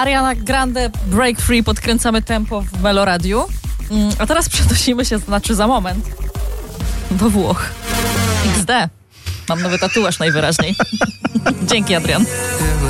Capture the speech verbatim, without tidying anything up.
Ariana Grande, Break Free, podkręcamy tempo w Meloradiu. A teraz przenosimy się, znaczy za moment, do Włoch. iks de. Mam nowy tatuaż najwyraźniej. Dzięki, Adrian.